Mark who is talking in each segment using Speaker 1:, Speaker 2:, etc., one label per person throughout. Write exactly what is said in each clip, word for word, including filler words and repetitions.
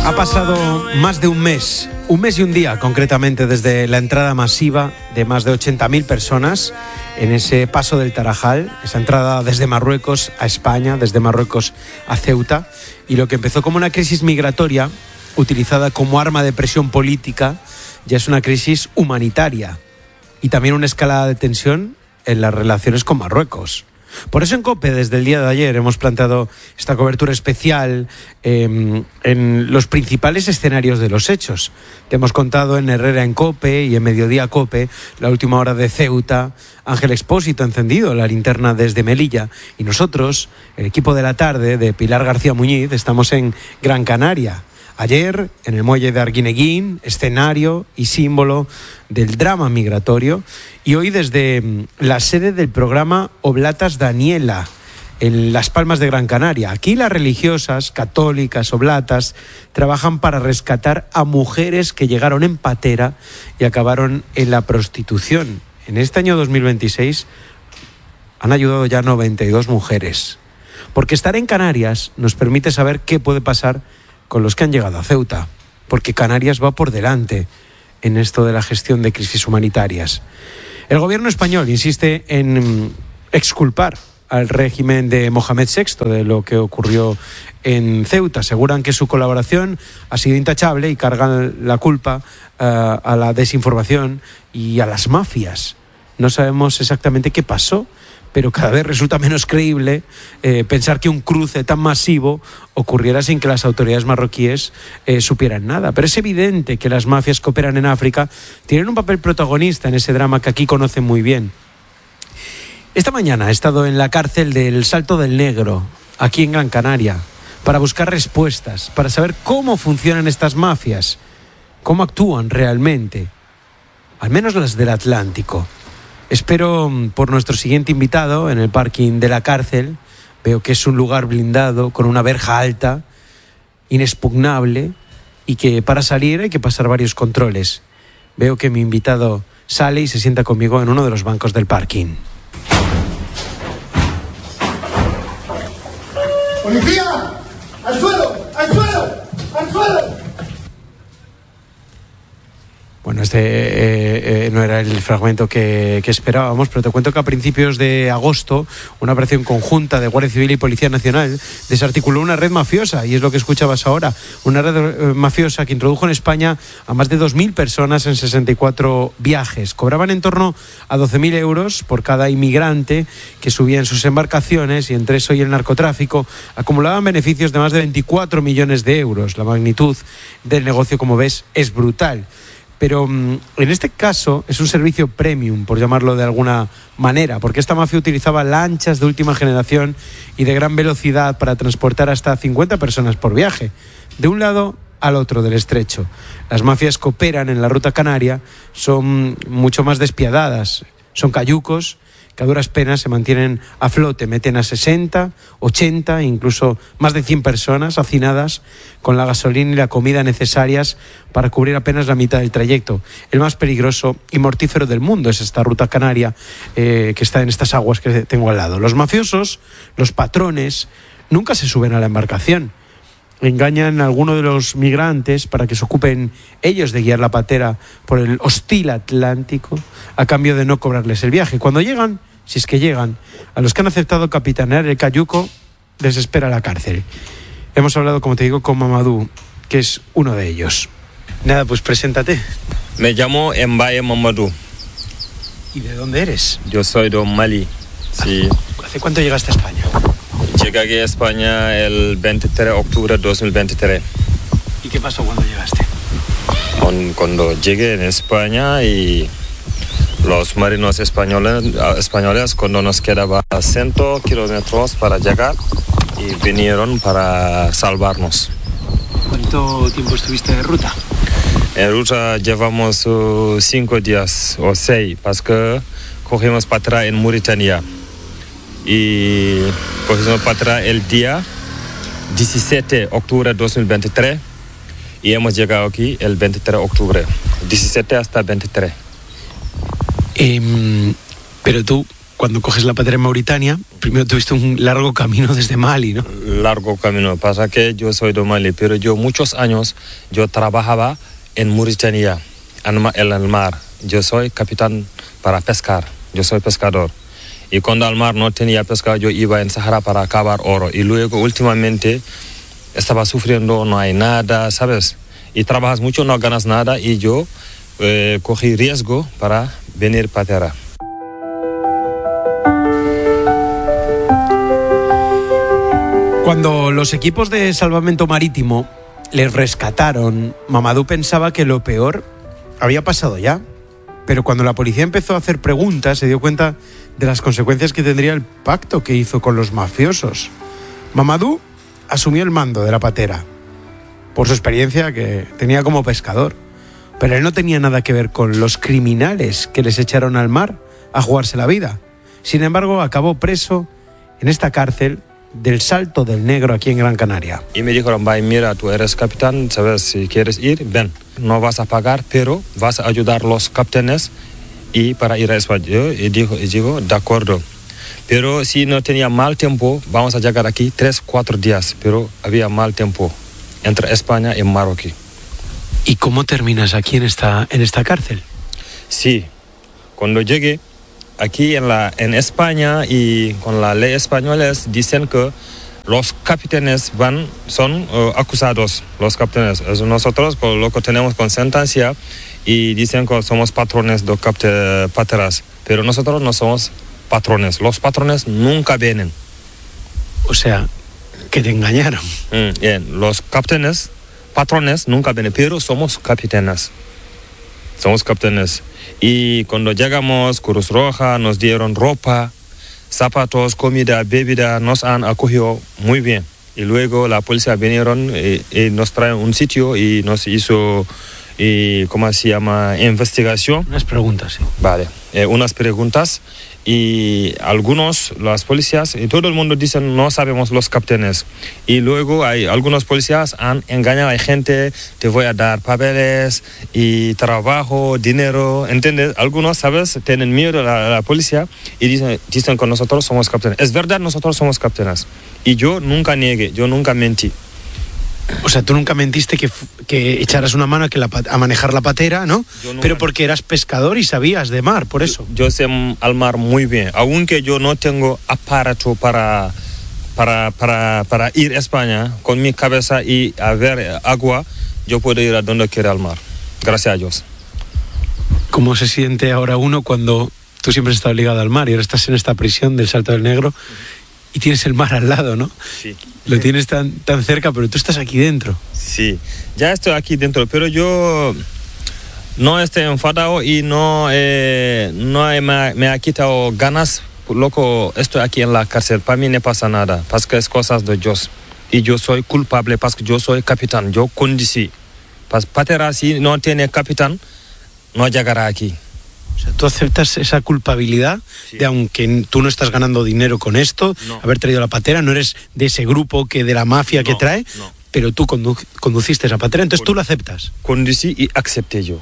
Speaker 1: Ha pasado más de un mes, un mes y un día concretamente, desde la entrada masiva de más de ochenta mil personas en ese paso del Tarajal, esa entrada desde Marruecos a España, desde Marruecos a Ceuta, y lo que empezó como una crisis migratoria utilizada como arma de presión política ya es una crisis humanitaria y también una escalada de tensión en las relaciones con Marruecos. Por eso en COPE, desde el día de ayer, hemos planteado esta cobertura especial eh, en los principales escenarios de los hechos. Te hemos contado en Herrera en COPE y en Mediodía COPE, la última hora de Ceuta. Ángel Expósito ha encendido la linterna desde Melilla. Y nosotros, el equipo de la tarde de Pilar García Muñiz, estamos en Gran Canaria. Ayer, en el muelle de Arguineguín, escenario y símbolo del drama migratorio. Y hoy desde la sede del programa Oblatas Daniela, en Las Palmas de Gran Canaria. Aquí las religiosas, católicas, oblatas, trabajan para rescatar a mujeres que llegaron en patera y acabaron en la prostitución. En este año dos mil veintiséis han ayudado ya noventa y dos mujeres. Porque estar en Canarias nos permite saber qué puede pasar con los que han llegado a Ceuta, porque Canarias va por delante en esto de la gestión de crisis humanitarias. El gobierno español insiste en exculpar al régimen de Mohamed sexto de lo que ocurrió en Ceuta. Aseguran que su colaboración ha sido intachable y cargan la culpa uh, a la desinformación y a las mafias. No sabemos exactamente qué pasó, pero cada vez resulta menos creíble eh, pensar que un cruce tan masivo ocurriera sin que las autoridades marroquíes eh, supieran nada. Pero es evidente que las mafias que operan en África tienen un papel protagonista en ese drama que aquí conocen muy bien. Esta mañana he estado en la cárcel del Salto del Negro, aquí en Gran Canaria, para buscar respuestas, para saber cómo funcionan estas mafias, cómo actúan realmente, al menos las del Atlántico. Espero por nuestro siguiente invitado en el parking de la cárcel. Veo que es un lugar blindado con una verja alta, inexpugnable, y que para salir hay que pasar varios controles. Veo que mi invitado sale y se sienta conmigo en uno de los bancos del parking.
Speaker 2: ¡Policía! ¡Al suelo! ¡Al suelo! ¡Al suelo!
Speaker 1: Bueno, este eh, eh, no era el fragmento que, que esperábamos, pero te cuento que a principios de agosto una operación conjunta de Guardia Civil y Policía Nacional desarticuló una red mafiosa, y es lo que escuchabas ahora, una red eh, mafiosa que introdujo en España a más de dos mil personas en sesenta y cuatro viajes. Cobraban en torno a doce mil euros por cada inmigrante que subía en sus embarcaciones, y entre eso y el narcotráfico acumulaban beneficios de más de veinticuatro millones de euros. La magnitud del negocio, como ves, es brutal. Pero en este caso es un servicio premium, por llamarlo de alguna manera, porque esta mafia utilizaba lanchas de última generación y de gran velocidad para transportar hasta cincuenta personas por viaje, de un lado al otro del estrecho. Las mafias que operan en la ruta canaria son mucho más despiadadas, son cayucos que a duras penas se mantienen a flote, meten a sesenta, ochenta, incluso más de cien personas hacinadas con la gasolina y la comida necesarias para cubrir apenas la mitad del trayecto. El más peligroso y mortífero del mundo es esta ruta canaria eh, que está en estas aguas que tengo al lado. Los mafiosos, los patrones, nunca se suben a la embarcación. Engañan a alguno de los migrantes para que se ocupen ellos de guiar la patera por el hostil Atlántico a cambio de no cobrarles el viaje. Cuando llegan, si es que llegan, a los que han aceptado capitanear el cayuco, les espera la cárcel. Hemos hablado, como te digo, con Mamadou, que es uno de ellos. Nada, pues preséntate.
Speaker 3: Me llamo Mbaye Mamadou.
Speaker 1: ¿Y de dónde eres?
Speaker 3: Yo soy de Mali. Sí.
Speaker 1: ¿Hace cuánto llegaste a España?
Speaker 3: Llegué aquí a España el veintitrés de octubre de dos mil veintitrés.
Speaker 1: ¿Y qué pasó cuando llegaste?
Speaker 3: Cuando llegué en España, y los marinos españoles, españoles cuando nos quedaba cien kilómetros para llegar, y vinieron para salvarnos.
Speaker 1: ¿Cuánto tiempo estuviste de ruta?
Speaker 3: En ruta llevamos uh, cinco días o seis, porque cogimos para atrás en Mauritania. Y cogimos para atrás el día diecisiete de octubre de dos mil veintitrés, y hemos llegado aquí el veintitrés de octubre, diecisiete hasta veintitrés.
Speaker 1: Eh, pero tú cuando coges la patera en Mauritania, primero tuviste un largo camino desde Mali, ¿no?
Speaker 3: Largo camino, pasa que yo soy de Mali, pero yo muchos años yo trabajaba en Mauritania, en el mar. Yo soy capitán para pescar, yo soy pescador. Y cuando al mar no tenía pesca, yo iba en Sahara para cavar oro. Y luego, últimamente, estaba sufriendo, no hay nada, ¿sabes? Y trabajas mucho, no ganas nada, y yo eh, cogí riesgo para venir patera.
Speaker 1: Cuando los equipos de salvamento marítimo les rescataron, Mamadou pensaba que lo peor había pasado ya. Pero cuando la policía empezó a hacer preguntas, se dio cuenta de las consecuencias que tendría el pacto que hizo con los mafiosos. Mamadou asumió el mando de la patera, por su experiencia que tenía como pescador. Pero él no tenía nada que ver con los criminales que les echaron al mar a jugarse la vida. Sin embargo, acabó preso en esta cárcel del Salto del Negro, aquí en Gran Canaria.
Speaker 3: Y me dijeron, vaya, mira, tú eres capitán, sabes, si quieres ir, ven. No vas a pagar, pero vas a ayudar a los capitanes y para ir a España. Yo y digo, y digo, de acuerdo. Pero si no tenía mal tiempo, vamos a llegar aquí tres, cuatro días. Pero había mal tiempo entre España y Marruecos.
Speaker 1: ¿Y cómo terminas aquí en esta, en esta cárcel?
Speaker 3: Sí, cuando llegué aquí en, la, en España y con la ley española dicen que los capitanes van, son uh, acusados, los capitanes. Nosotros con lo que tenemos con sentencia y dicen que somos patrones de capte, pateras, pero nosotros no somos patrones. Los patrones nunca vienen.
Speaker 1: O sea, que te engañaron.
Speaker 3: Mm, bien, los capitanes, patrones nunca vienen, pero somos capitanes. Somos capitanes. Y cuando llegamos, Cruz Roja nos dieron ropa, zapatos, comida, bebida, nos han acogido muy bien. Y luego la policía vinieron y, y nos traen un sitio y nos hizo, y, ¿cómo se llama? Investigación.
Speaker 1: Unas preguntas, sí.
Speaker 3: Vale, eh, unas preguntas. Y algunos, las policías, y todo el mundo dice, no sabemos los capitanes. Y luego hay algunos policías han engañado a la gente, te voy a dar papeles y trabajo, dinero, ¿entiendes? Algunos, ¿sabes? Tienen miedo a la, a la policía y dicen, dicen que nosotros somos capitanes. Es verdad, nosotros somos capitanes. Y yo nunca niegué, yo nunca mentí.
Speaker 1: O sea, tú nunca mentiste que, que echaras una mano a, que la, a manejar la patera, ¿no? Pero porque eras pescador y sabías de mar, por eso.
Speaker 3: Yo, yo sé al mar muy bien, aunque yo no tengo aparato para, para, para, para ir a España con mi cabeza y a ver agua, yo puedo ir a donde quiera al mar, gracias a Dios.
Speaker 1: ¿Cómo se siente ahora uno cuando tú siempre has estado ligado al mar y ahora estás en esta prisión del Salto del Negro? Y tienes el mar al lado, ¿no?
Speaker 3: Sí.
Speaker 1: Lo tienes tan, tan cerca, pero tú estás aquí dentro.
Speaker 3: Sí, ya estoy aquí dentro, pero yo no estoy enfadado y no, eh, no me, me ha quitado ganas. Loco, estoy aquí en la cárcel, para mí no pasa nada, porque es cosas de Dios. Y yo soy culpable, porque yo soy capitán, yo conducí. Patera, si no tiene capitán, no llegará aquí.
Speaker 1: O sea, tú aceptas esa culpabilidad, sí, de aunque tú no estás ganando dinero con esto, no, haber traído la patera, no eres de ese grupo que de la mafia, no, que trae, no, pero tú condu- conduciste esa patera, entonces Con, tú lo aceptas.
Speaker 3: Conducí y acepté yo.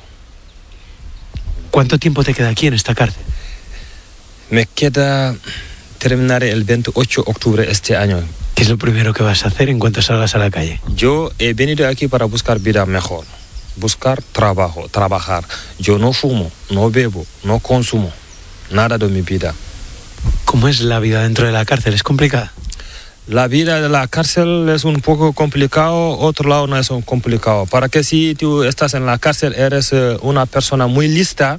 Speaker 1: ¿Cuánto tiempo te queda aquí en esta cárcel?
Speaker 3: Me queda terminar el veintiocho de octubre este año.
Speaker 1: ¿Qué es lo primero que vas a hacer en cuanto salgas a la calle?
Speaker 3: Yo he venido aquí para buscar vida mejor. Buscar trabajo, trabajar. Yo no fumo, no bebo, no consumo nada de mi vida.
Speaker 1: ¿Cómo es la vida dentro de la cárcel? ¿Es complicada?
Speaker 3: La vida de la cárcel es un poco complicado, otro lado no es un complicado. Para que si tú estás en la cárcel eres una persona muy lista,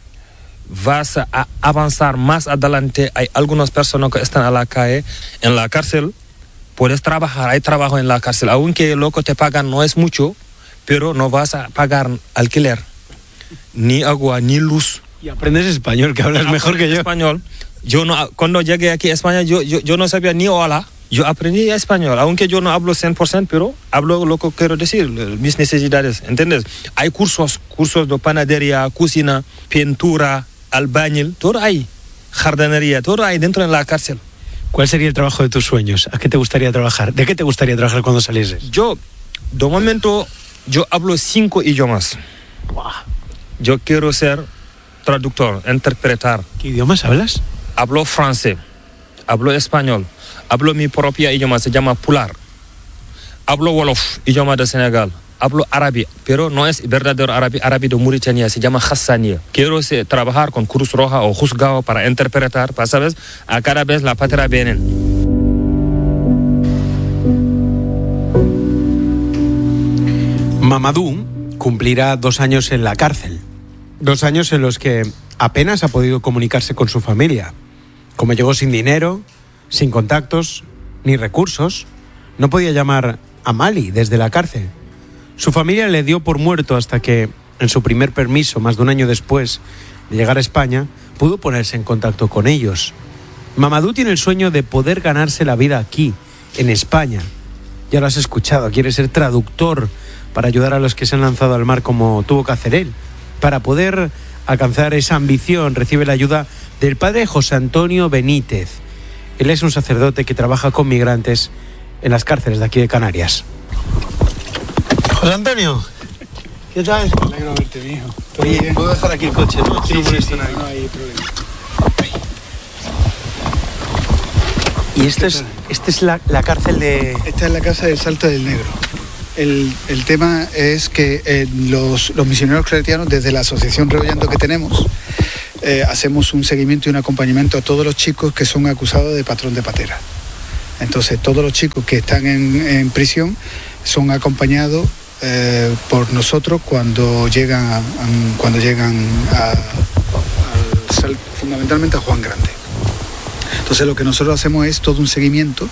Speaker 3: vas a avanzar más adelante. Hay algunas personas que están a la calle, en la cárcel, puedes trabajar, hay trabajo en la cárcel, aunque lo que te pagan no es mucho, pero no vas a pagar alquiler, ni agua, ni luz.
Speaker 1: Y aprendes español, que hablas mejor que yo.
Speaker 3: Español. Yo no, cuando llegué aquí a España, yo, yo, yo no sabía ni hola. Yo aprendí español, aunque yo no hablo cien por ciento, pero hablo lo que quiero decir, mis necesidades, ¿entiendes? Hay cursos, cursos de panadería, cocina, pintura, albañil, todo hay. Jardinería, todo hay dentro de la cárcel.
Speaker 1: ¿Cuál sería el trabajo de tus sueños? ¿A qué te gustaría trabajar? ¿De qué te gustaría trabajar cuando salieses?
Speaker 3: Yo, de momento... Yo hablo cinco idiomas.
Speaker 1: Wow.
Speaker 3: Yo quiero ser traductor, interpretar.
Speaker 1: ¿Qué idiomas hablas?
Speaker 3: hablo francés, hablo español, hablo mi propio idioma, se llama Pular. Hablo Wolof, idioma de Senegal. Hablo árabe, pero no es verdadero árabe, árabe de Mauritania, se llama Hassania. Quiero se, trabajar con Cruz Roja o Juzgado para interpretar, para, ¿sabes? A cada vez la patria vienen.
Speaker 1: Mamadou cumplirá dos años en la cárcel. Dos años en los que apenas ha podido comunicarse con su familia. Como llegó sin dinero, sin contactos, ni recursos, no podía llamar a Mali desde la cárcel. Su familia le dio por muerto hasta que, en su primer permiso, más de un año después de llegar a España, pudo ponerse en contacto con ellos. Mamadou tiene el sueño de poder ganarse la vida aquí, en España. Ya lo has escuchado, quiere ser traductor para ayudar a los que se han lanzado al mar como tuvo que hacer él. Para poder alcanzar esa ambición, recibe la ayuda del padre José Antonio Benítez. Él es un sacerdote que trabaja con migrantes en las cárceles de aquí de Canarias. José Antonio, ¿qué tal?
Speaker 4: Me alegro verte, mi hijo.
Speaker 1: Oye, ¿puedo dejar aquí el coche, no?
Speaker 4: Sí,
Speaker 1: no
Speaker 4: sí,
Speaker 1: molesto
Speaker 4: sí,
Speaker 1: a nadie.
Speaker 4: no hay problema.
Speaker 1: Y esto es, esta es la, la cárcel de...
Speaker 4: Esta es la casa del Salto del Negro. El, el tema es que eh, los, los misioneros claretianos, desde la asociación Rebollando que tenemos, eh, hacemos un seguimiento y un acompañamiento a todos los chicos que son acusados de patrón de patera. Entonces, todos los chicos que están en, en prisión son acompañados Eh, por nosotros cuando llegan a, a, cuando llegan a, a, fundamentalmente a Juan Grande. Entonces lo que nosotros hacemos es todo un seguimiento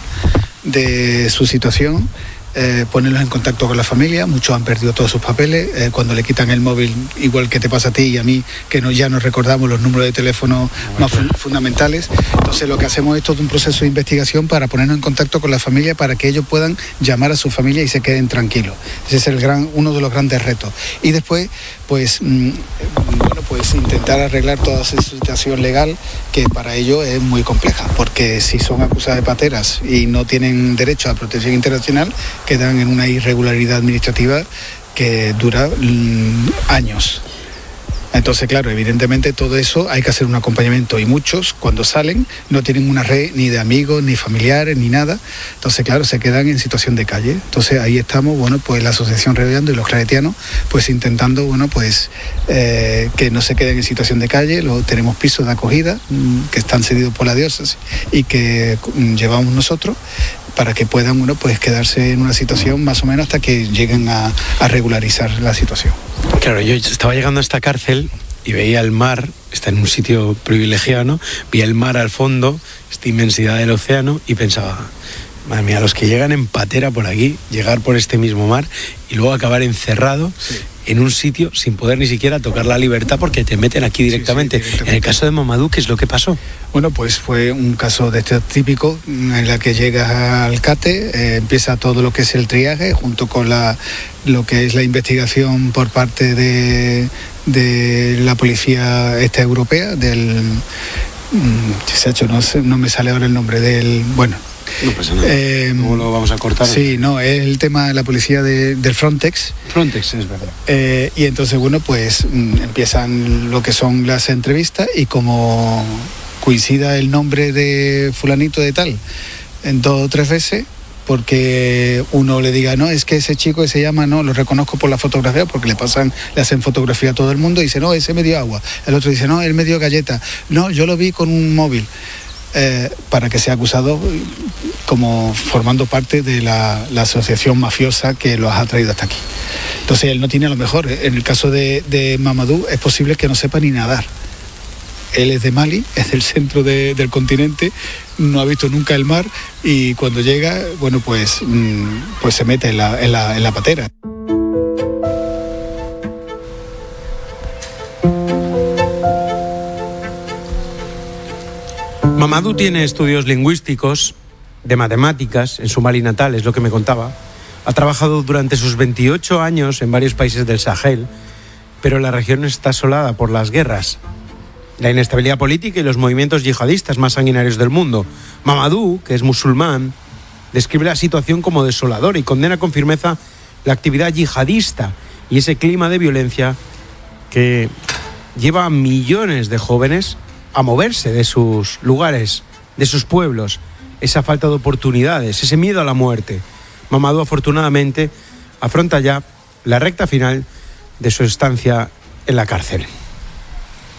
Speaker 4: de su situación, eh, ponerlos en contacto con la familia. Muchos han perdido todos sus papeles, eh, cuando le quitan el móvil, igual que te pasa a ti y a mí, que no, ya nos recordamos los números de teléfono más fun- fundamentales. Entonces lo que hacemos es todo un proceso de investigación para ponernos en contacto con la familia, para que ellos puedan llamar a su familia y se queden tranquilos. Ese es el gran, uno de los grandes retos. Y después, pues, mmm, bueno, pues intentar arreglar toda esa situación legal, que para ellos es muy compleja, porque si son acusados de pateras y no tienen derecho a protección internacional, quedan en una irregularidad administrativa que dura mmm, años. Entonces, claro, evidentemente todo eso hay que hacer un acompañamiento, y muchos cuando salen no tienen una red ni de amigos, ni familiares, ni nada. Entonces, claro, se quedan en situación de calle. Entonces ahí estamos, bueno, pues la Asociación Rebollando y los claretianos, pues intentando, bueno, pues eh, que no se queden en situación de calle. Luego tenemos pisos de acogida mmm, que están cedidos por la diócesis y que mmm, llevamos nosotros, para que puedan, bueno, pues quedarse en una situación más o menos hasta que lleguen a, a regularizar la situación.
Speaker 1: Claro, yo estaba llegando a esta cárcel y veía el mar, está en un sitio privilegiado, ¿no? Veía el mar al fondo, esta inmensidad del océano, y pensaba, madre mía, los que llegan en patera por aquí, llegar por este mismo mar y luego acabar encerrado, sí, en un sitio sin poder ni siquiera tocar la libertad porque te meten aquí directamente. Sí, sí, directamente. En el caso de Mamadou, ¿qué es lo que pasó?
Speaker 4: Bueno, pues fue un caso de este típico, en la que llegas al CATE, eh, empieza todo lo que es el triaje, junto con la, lo que es la investigación por parte de, de la policía esta europea, del... Se ha hecho, no, sé, no me sale ahora el nombre del... Bueno...
Speaker 1: No pasa nada. Eh, ¿Cómo lo vamos a cortar?
Speaker 4: Sí, no, es el tema de la policía de, del Frontex.
Speaker 1: Frontex, es verdad.
Speaker 4: Eh, y entonces, bueno, pues mm, empiezan lo que son las entrevistas, y como coincida el nombre de fulanito de tal en dos o tres veces, porque uno le diga, no, es que ese chico que se llama, no, lo reconozco por la fotografía, porque le pasan, le hacen fotografía a todo el mundo, y dice, no, ese me dio agua. El otro dice, no, él me dio galleta. No, yo lo vi con un móvil. Eh, para que sea acusado como formando parte de la, la asociación mafiosa que los ha traído hasta aquí. Entonces él no tiene a lo mejor. En el caso de, de Mamadou es posible que no sepa ni nadar. Él es de Mali, es del centro de, del continente, no ha visto nunca el mar, y cuando llega, bueno, pues, pues se mete en la, en la, en la patera.
Speaker 1: Mamadou tiene estudios lingüísticos, de matemáticas, en su Mali natal, es lo que me contaba. Ha trabajado durante sus veintiocho años en varios países del Sahel, pero la región está asolada por las guerras, la inestabilidad política y los movimientos yihadistas más sanguinarios del mundo. Mamadou, que es musulmán, describe la situación como desoladora y condena con firmeza la actividad yihadista y ese clima de violencia que lleva a millones de jóvenes a moverse de sus lugares, de sus pueblos, esa falta de oportunidades, ese miedo a la muerte. Mamadou afortunadamente afronta ya la recta final de su estancia en la cárcel.